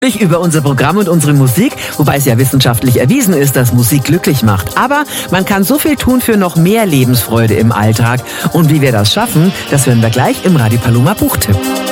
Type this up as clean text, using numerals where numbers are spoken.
Über unser Programm und unsere Musik, wobei es ja wissenschaftlich erwiesen ist, dass Musik glücklich macht. Aber man kann so viel tun für noch mehr Lebensfreude im Alltag. Und wie wir das schaffen, das hören wir gleich im Radio Paloma Buchtipp.